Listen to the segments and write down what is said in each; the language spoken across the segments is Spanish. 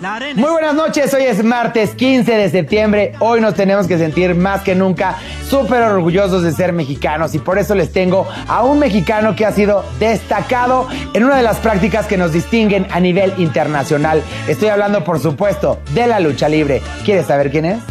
Muy buenas noches, hoy es martes 15 de septiembre. Hoy nos tenemos que sentir más que nunca súper orgullosos de ser mexicanos y por eso les tengo a un mexicano que ha sido destacado en una de las prácticas que nos distinguen a nivel internacional. Estoy hablando, por supuesto, de la lucha libre. ¿Quieres saber quién es?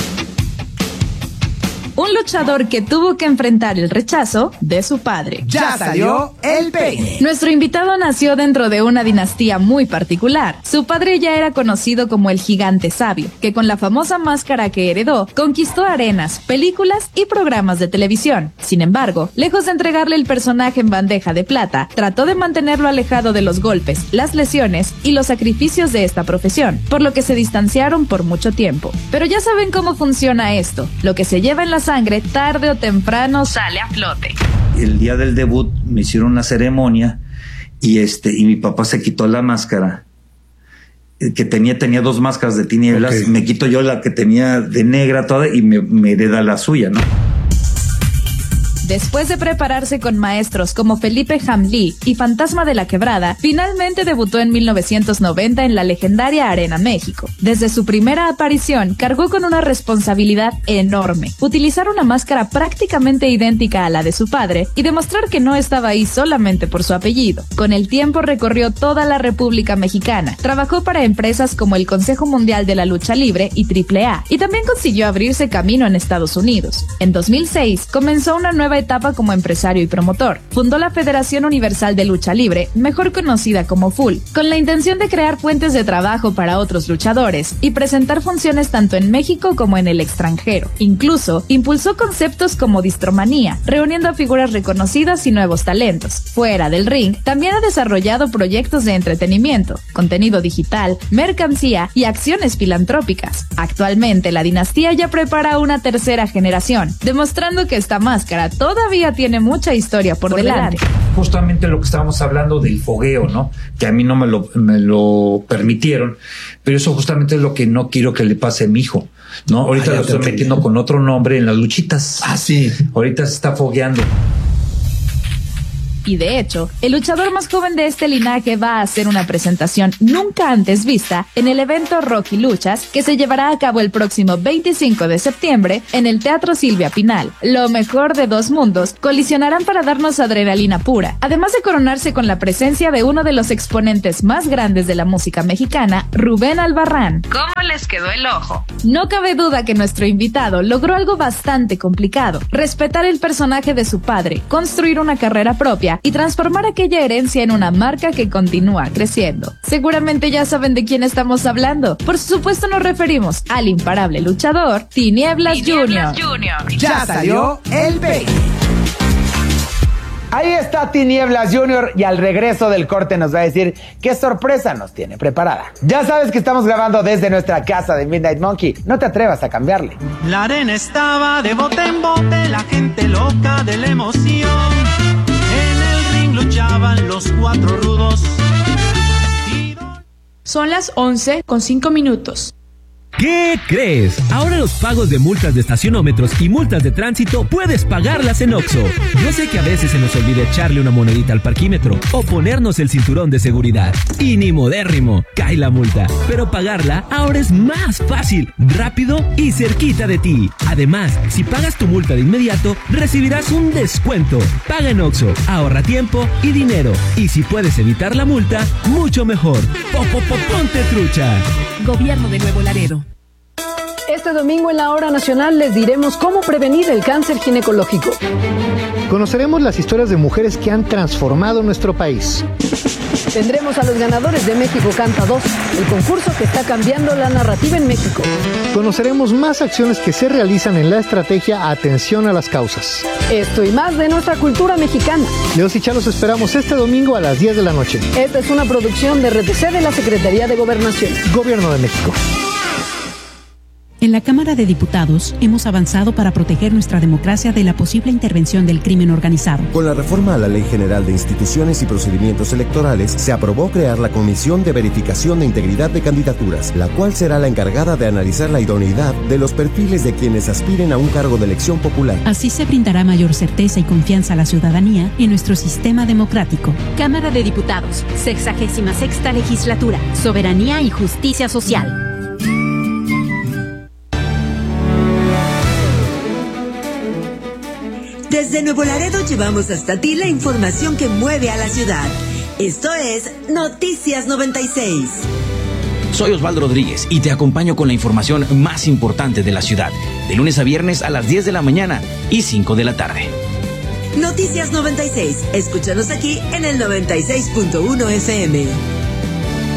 Un luchador que tuvo que enfrentar el rechazo de su padre. Ya salió el peine. Nuestro invitado nació dentro de una dinastía muy particular. Su padre ya era conocido como el Gigante Sabio, que con la famosa máscara que heredó, conquistó arenas, películas y programas de televisión. Sin embargo, lejos de entregarle el personaje en bandeja de plata, trató de mantenerlo alejado de los golpes, las lesiones y los sacrificios de esta profesión, por lo que se distanciaron por mucho tiempo. Pero ya saben cómo funciona esto. Lo que se lleva en la sangre tarde o temprano sale a flote. El día del debut me hicieron una ceremonia y mi papá se quitó la máscara que tenía dos máscaras de tinieblas. Okay. Me quito yo la que tenía de negra toda y me hereda la suya, ¿no? Después de prepararse con maestros como Felipe Hamlí y Fantasma de la Quebrada, finalmente debutó en 1990 en la legendaria Arena México. Desde su primera aparición, cargó con una responsabilidad enorme: utilizar una máscara prácticamente idéntica a la de su padre y demostrar que no estaba ahí solamente por su apellido. Con el tiempo recorrió toda la República Mexicana, trabajó para empresas como el Consejo Mundial de la Lucha Libre y AAA, y también consiguió abrirse camino en Estados Unidos. En 2006, comenzó una nueva etapa como empresario y promotor. Fundó la Federación Universal de Lucha Libre, mejor conocida como FUL, con la intención de crear fuentes de trabajo para otros luchadores y presentar funciones tanto en México como en el extranjero. Incluso impulsó conceptos como distromanía, reuniendo a figuras reconocidas y nuevos talentos. Fuera del ring, también ha desarrollado proyectos de entretenimiento, contenido digital, mercancía y acciones filantrópicas. Actualmente, la dinastía ya prepara una tercera generación, demostrando que esta máscara todavía tiene mucha historia por delante. Justamente lo que estábamos hablando del fogueo, ¿no? Que a mí no me lo permitieron, pero eso justamente es lo que no quiero que le pase a mi hijo, ¿no? Ahorita lo estoy metiendo con otro nombre en las luchitas. Ah, sí. Ahorita se está fogueando. Y de hecho, el luchador más joven de este linaje va a hacer una presentación nunca antes vista en el evento Rocky Luchas, que se llevará a cabo el próximo 25 de septiembre en el Teatro Silvia Pinal. Lo mejor de dos mundos colisionarán para darnos adrenalina pura, además de coronarse con la presencia de uno de los exponentes más grandes de la música mexicana, Rubén Albarrán. ¿Cómo les quedó el ojo? No cabe duda que nuestro invitado logró algo bastante complicado: respetar el personaje de su padre, construir una carrera propia y transformar aquella herencia en una marca que continúa creciendo. Seguramente ya saben de quién estamos hablando. Por supuesto nos referimos al imparable luchador Tinieblas Jr. Ya salió el peine. Ahí está Tinieblas Jr. y al regreso del corte nos va a decir qué sorpresa nos tiene preparada. Ya sabes que estamos grabando desde nuestra casa de Midnight Monkey. No te atrevas a cambiarle. La arena estaba de bote en bote, la gente loca de la emoción. Luchaban los cuatro rudos. Son las 11:05. ¿Qué crees? Ahora los pagos de multas de estacionómetros y multas de tránsito puedes pagarlas en Oxxo. Yo sé que a veces se nos olvida echarle una monedita al parquímetro o ponernos el cinturón de seguridad. Y ni modérrimo, cae la multa. Pero pagarla ahora es más fácil, rápido y cerquita de ti. Además, si pagas tu multa de inmediato, recibirás un descuento. Paga en Oxxo, ahorra tiempo y dinero. Y si puedes evitar la multa, mucho mejor. Ponte trucha. Gobierno de Nuevo Laredo. Este domingo en la Hora Nacional les diremos cómo prevenir el cáncer ginecológico. Conoceremos las historias de mujeres que han transformado nuestro país. Tendremos a los ganadores de México Canta 2, el concurso que está cambiando la narrativa en México. Conoceremos más acciones que se realizan en la estrategia Atención a las Causas. Esto y más de nuestra cultura mexicana. Leos y Chá los esperamos este domingo a las 10 de la noche. Esta es una producción de RTC de la Secretaría de Gobernación. Gobierno de México. En la Cámara de Diputados hemos avanzado para proteger nuestra democracia de la posible intervención del crimen organizado. Con la reforma a la Ley General de Instituciones y Procedimientos Electorales, se aprobó crear la Comisión de Verificación de Integridad de Candidaturas, la cual será la encargada de analizar la idoneidad de los perfiles de quienes aspiren a un cargo de elección popular. Así se brindará mayor certeza y confianza a la ciudadanía en nuestro sistema democrático. Cámara de Diputados, 66ª Legislatura, Soberanía y Justicia Social. Desde Nuevo Laredo llevamos hasta ti la información que mueve a la ciudad. Esto es Noticias 96. Soy Osvaldo Rodríguez y te acompaño con la información más importante de la ciudad, de lunes a viernes a las 10 de la mañana y 5 de la tarde. Noticias 96. Escúchanos aquí en el 96.1 FM.